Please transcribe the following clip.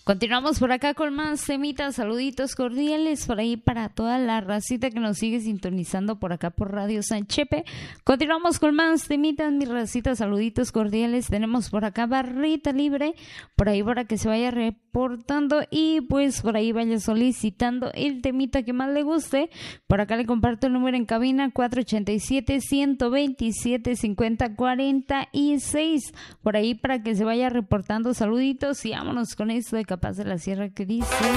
Continuamos por acá con más temitas, saluditos cordiales por ahí para toda la racita que nos sigue sintonizando por acá por Radio Sanchepe. Continuamos con más temitas, mi racita, saluditos cordiales. Tenemos por acá barrita libre, por ahí para que se vaya reportando y pues por ahí vaya solicitando el temita que más le guste. Por acá le comparto el número en cabina 487-127-5046. Por ahí para que se vaya reportando saluditos y vámonos con esto de Capaz de la Sierra que dice...